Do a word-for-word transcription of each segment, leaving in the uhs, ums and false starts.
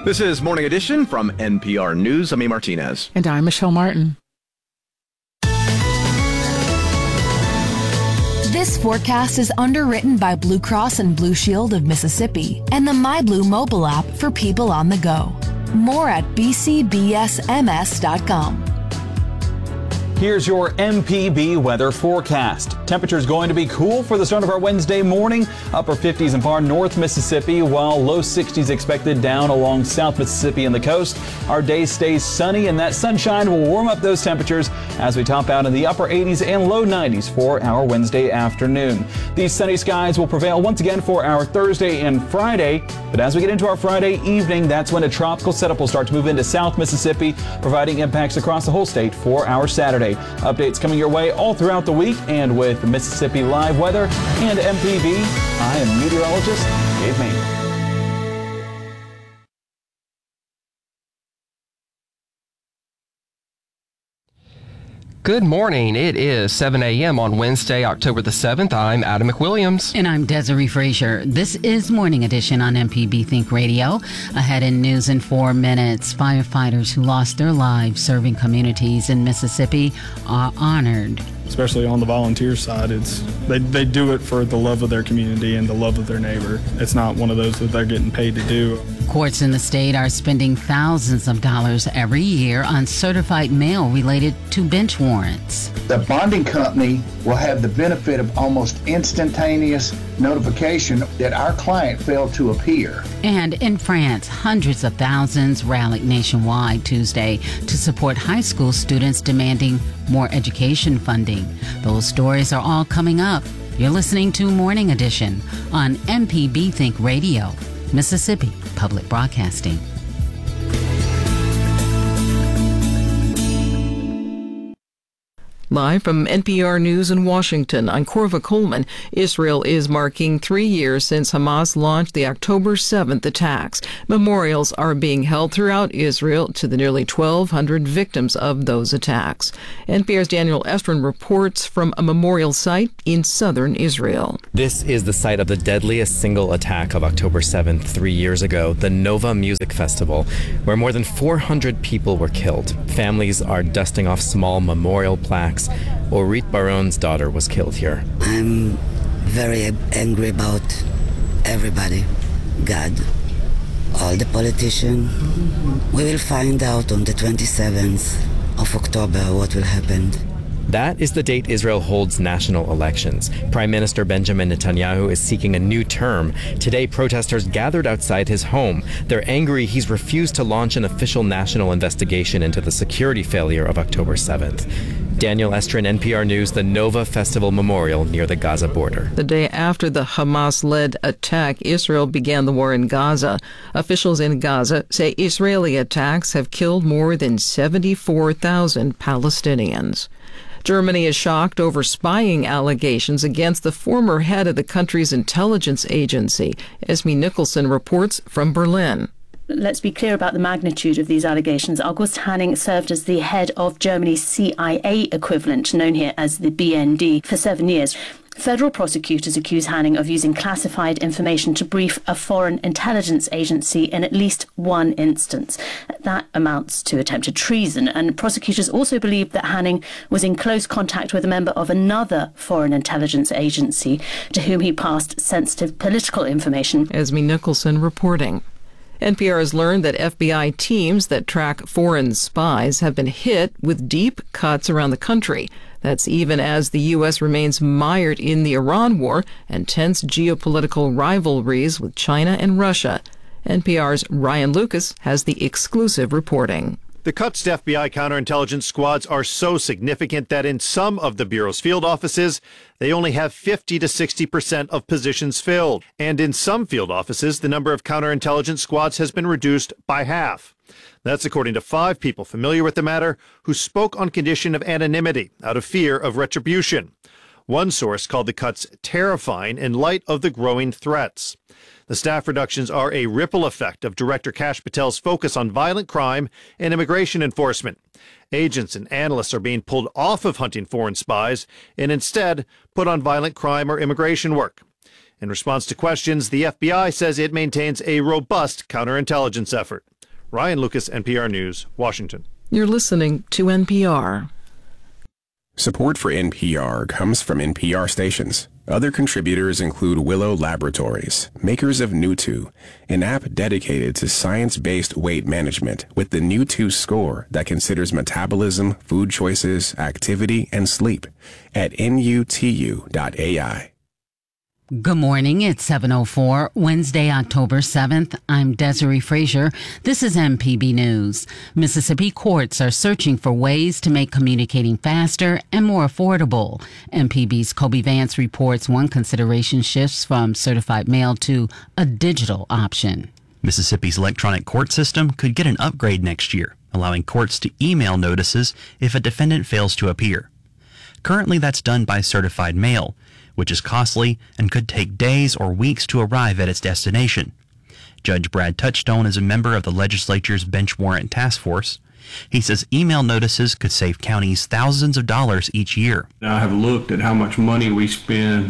This is Morning Edition from N P R News. I'm A. Martinez. And I'm Michelle Martin. This forecast is underwritten by Blue Cross and Blue Shield of Mississippi and the MyBlue mobile app for people on the go. More at b c b s m s dot com. Here's your M P B weather forecast. Temperatures going to be cool for the start of our Wednesday morning. Upper fifties in far north Mississippi, while low sixties expected down along South Mississippi and the coast. Our day stays sunny, and that sunshine will warm up those temperatures as we top out in the upper eighties and low nineties for our Wednesday afternoon. These sunny skies will prevail once again for our Thursday and Friday. But as we get into our Friday evening, that's when a tropical setup will start to move into South Mississippi, providing impacts across the whole state for our Saturday. Updates coming your way all throughout the week, and with Mississippi Live Weather and M P B, I am meteorologist Dave Maynard. Good morning. It is seven a.m. on Wednesday, October the seventh. I'm Adam McWilliams. And I'm Desiree Frazier. This is Morning Edition on M P B Think Radio. Ahead in news in four minutes, firefighters who lost their lives serving communities in Mississippi are honored. Especially on the volunteer side, it's they, they do it for the love of their community and the love of their neighbor. It's not one of those that they're getting paid to do. Courts in the state are spending thousands of dollars every year on certified mail related to bench warrants. The bonding company will have the benefit of almost instantaneous notification that our client failed to appear. And in France, hundreds of thousands rallied nationwide Tuesday to support high school students demanding more education funding. Those stories are all coming up. You're listening to Morning Edition on M P B Think Radio, Mississippi Public Broadcasting. Live from N P R News in Washington, I'm Corva Coleman. Israel is marking three years since Hamas launched the October seventh attacks. Memorials are being held throughout Israel to the nearly twelve hundred victims of those attacks. N P R's Daniel Estrin reports from a memorial site in southern Israel. This is the site of the deadliest single attack of October seventh three years ago, the Nova Music Festival, where more than four hundred people were killed. Families are dusting off small memorial plaques. Orit Baron's daughter was killed here. I'm very angry about everybody. God, all the politicians. We will find out on the twenty-seventh of October what will happen. That is the date Israel holds national elections. Prime Minister Benjamin Netanyahu is seeking a new term. Today, protesters gathered outside his home. They're angry he's refused to launch an official national investigation into the security failure of October seventh. Daniel Estrin, N P R News, the Nova Festival Memorial near the Gaza border. The day after the Hamas-led attack, Israel began the war in Gaza. Officials in Gaza say Israeli attacks have killed more than seventy-four thousand Palestinians. Germany is shocked over spying allegations against the former head of the country's intelligence agency. Esme Nicholson reports from Berlin. Let's be clear about the magnitude of these allegations. August Hanning served as the head of Germany's C I A equivalent, known here as the B N D, for seven years. Federal prosecutors accuse Hanning of using classified information to brief a foreign intelligence agency in at least one instance. That amounts to attempted treason, and prosecutors also believe that Hanning was in close contact with a member of another foreign intelligence agency to whom he passed sensitive political information. Esme Nicholson reporting. N P R has learned that F B I teams that track foreign spies have been hit with deep cuts around the country. That's even as the U S remains mired in the Iran war and tense geopolitical rivalries with China and Russia. N P R's Ryan Lucas has the exclusive reporting. The cuts to F B I counterintelligence squads are so significant that in some of the Bureau's field offices, they only have fifty to sixty percent of positions filled. And in some field offices, the number of counterintelligence squads has been reduced by half. That's according to five people familiar with the matter who spoke on condition of anonymity out of fear of retribution. One source called the cuts terrifying in light of the growing threats. The staff reductions are a ripple effect of Director Kash Patel's focus on violent crime and immigration enforcement. Agents and analysts are being pulled off of hunting foreign spies and instead put on violent crime or immigration work. In response to questions, the F B I says it maintains a robust counterintelligence effort. Ryan Lucas, N P R News, Washington. You're listening to N P R. Support for N P R comes from N P R stations. Other contributors include Willow Laboratories, makers of Nutu, an app dedicated to science-based weight management with the Nutu score that considers metabolism, food choices, activity, and sleep at N U T U dot A I. Good morning. It's seven oh four, Wednesday, October seventh. I'm Desiree Frazier. This is M P B News. Mississippi courts are searching for ways to make communicating faster and more affordable. M P B's Kobe Vance reports one consideration shifts from certified mail to a digital option. Mississippi's electronic court system could get an upgrade next year, allowing courts to email notices if a defendant fails to appear. Currently, that's done by certified mail, which is costly and could take days or weeks to arrive at its destination. Judge Brad Touchstone is a member of the legislature's bench warrant task force. He says email notices could save counties thousands of dollars each year. I have looked at how much money we spend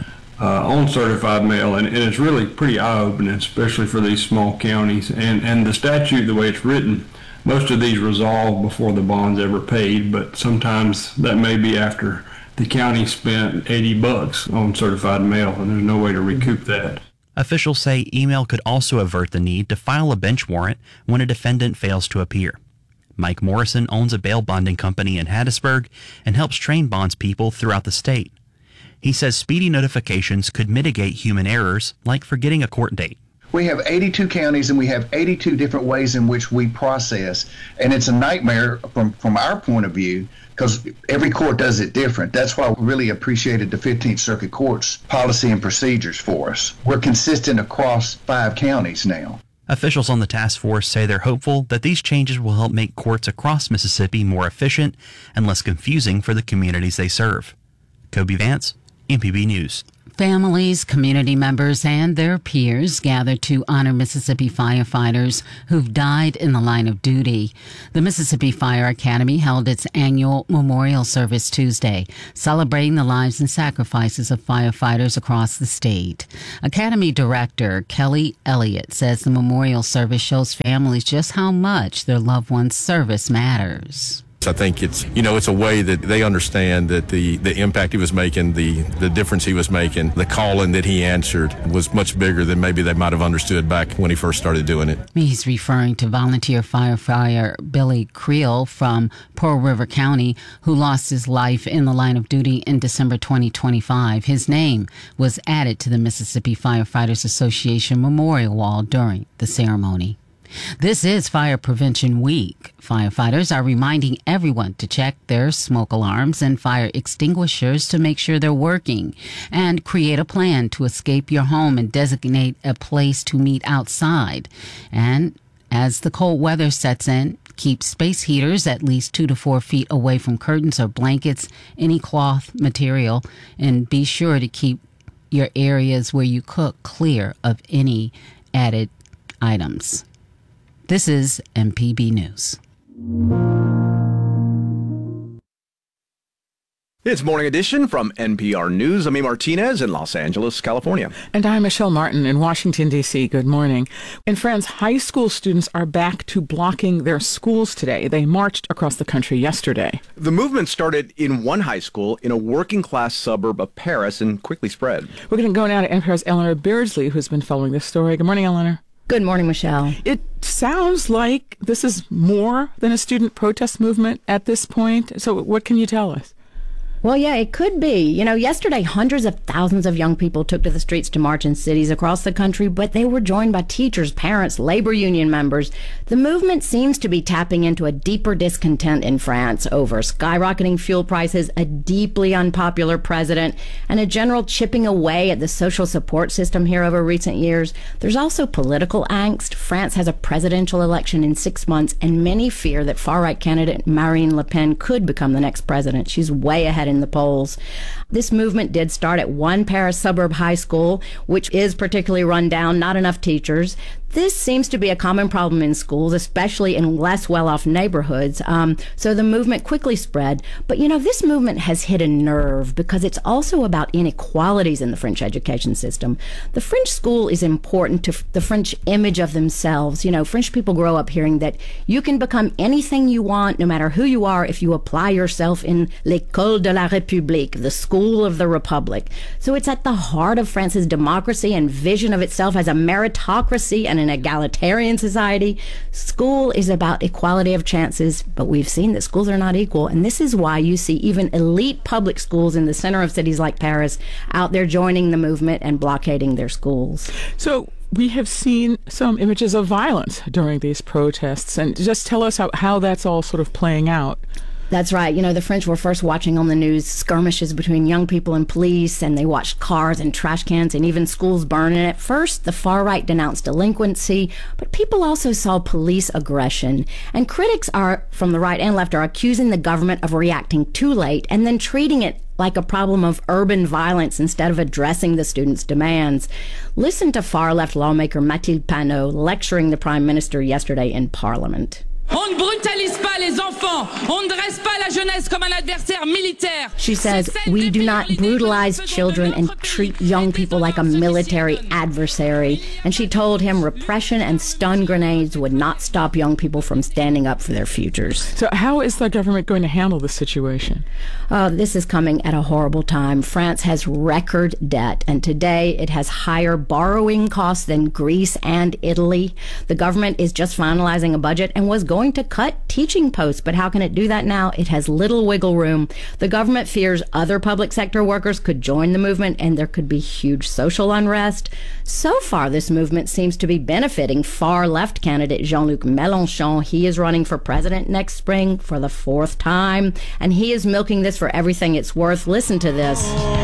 uh, on certified mail, and, and it's really pretty eye-opening, especially for these small counties. And, and the statute, the way it's written, most of these resolve before the bond's ever paid, but sometimes that may be after the county spent eighty bucks on certified mail, and there's no way to recoup that. Officials say email could also avert the need to file a bench warrant when a defendant fails to appear. Mike Morrison owns a bail bonding company in Hattiesburg and helps train bondspeople throughout the state. He says speedy notifications could mitigate human errors like forgetting a court date. We have eighty-two counties and we have eighty-two different ways in which we process. And it's a nightmare from, from our point of view because every court does it different. That's why we really appreciated the fifteenth Circuit Court's policy and procedures for us. We're consistent across five counties now. Officials on the task force say they're hopeful that these changes will help make courts across Mississippi more efficient and less confusing for the communities they serve. Kobe Vance, M P B News. Families, community members, and their peers gathered to honor Mississippi firefighters who've died in the line of duty. The Mississippi Fire Academy held its annual memorial service Tuesday, celebrating the lives and sacrifices of firefighters across the state. Academy Director Kelly Elliott says the memorial service shows families just how much their loved ones' service matters. I think it's, you know, it's a way that they understand that the, the impact he was making, the, the difference he was making, the calling that he answered was much bigger than maybe they might have understood back when he first started doing it. He's referring to volunteer firefighter Billy Creel from Pearl River County, who lost his life in the line of duty in December twenty twenty-five. His name was added to the Mississippi Firefighters Association Memorial Wall during the ceremony. This is Fire Prevention Week. Firefighters are reminding everyone to check their smoke alarms and fire extinguishers to make sure they're working, and create a plan to escape your home and designate a place to meet outside. And as the cold weather sets in, keep space heaters at least two to four feet away from curtains or blankets, any cloth material, and be sure to keep your areas where you cook clear of any added items. This is M P B News. It's Morning Edition from N P R News. I'm A. Martinez in Los Angeles, California. And I'm Michelle Martin in Washington, D C Good morning. In France, high school students are back to blocking their schools today. They marched across the country yesterday. The movement started in one high school in a working-class suburb of Paris and quickly spread. We're going to go now to N P R's Eleanor Beardsley, who's been following this story. Good morning, Eleanor. Good morning, Michelle. It sounds like this is more than a student protest movement at this point. So what can you tell us? Well, yeah, it could be. You know, yesterday, hundreds of thousands of young people took to the streets to march in cities across the country, but they were joined by teachers, parents, labor union members. The movement seems to be tapping into a deeper discontent in France over skyrocketing fuel prices, a deeply unpopular president, and a general chipping away at the social support system here over recent years. There's also political angst. France has a presidential election in six months, and many fear that far-right candidate Marine Le Pen could become the next president. She's way ahead in the polls. This movement did start at one Paris suburb high school, which is particularly run down, not enough teachers. This seems to be a common problem in schools, especially in less well-off neighborhoods. Um, so the movement quickly spread. But, you know, this movement has hit a nerve because it's also about inequalities in the French education system. The French school is important to f- the French image of themselves. You know, French people grow up hearing that you can become anything you want, no matter who you are, if you apply yourself in l'école de la République, the school of the Republic. So it's at the heart of France's democracy and vision of itself as a meritocracy and an egalitarian society. School is about equality of chances, but we've seen that schools are not equal, and this is why you see even elite public schools in the center of cities like Paris out there joining the movement and blockading their schools. So we have seen some images of violence during these protests, and just tell us how, how that's all sort of playing out. That's right. You know, the French were first watching on the news skirmishes between young people and police, and they watched cars and trash cans and even schools burn. And at first, the far right denounced delinquency, but people also saw police aggression. And critics are, from the right and left, are accusing the government of reacting too late and then treating it like a problem of urban violence instead of addressing the students' demands. Listen to far-left lawmaker Mathilde Panot lecturing the Prime Minister yesterday in Parliament. On ne brutalise pas les enfants. On ne dresse pas la jeunesse comme un adversaire militaire. She says, we do not brutalize children and treat young people like a military adversary. And she told him repression and stun grenades would not stop young people from standing up for their futures. So how is the government going to handle this situation? Uh, this is coming at a horrible time. France has record debt, and today it has higher borrowing costs than Greece and Italy. The government is just finalizing a budget and was going to cut teaching posts, but how can it do that now? It has little wiggle room. The government fears other public sector workers could join the movement, and there could be huge social unrest. So far, this movement seems to be benefiting far-left candidate Jean-Luc Mélenchon. He is running for president next spring for the fourth time, and he is milking this for everything it's worth. Listen to this.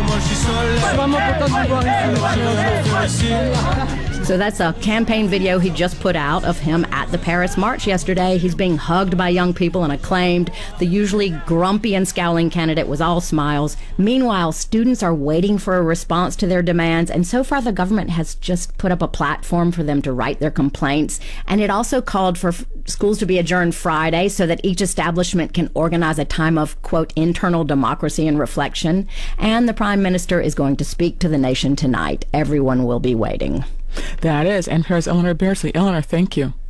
So that's a campaign video he just put out of him at the Paris March yesterday. He's being hugged by young people and acclaimed. The usually grumpy and scowling candidate was all smiles. Meanwhile, students are waiting for a response to their demands, and so far the government has just put up a platform for them to write their complaints. And it also called for f- schools to be adjourned Friday so that each establishment can organize a time of, quote, internal democracy and reflection. And the Prime Minister is going to speak to the nation tonight. Everyone will be waiting. That is N P R's Eleanor Beardsley. Eleanor, thank you.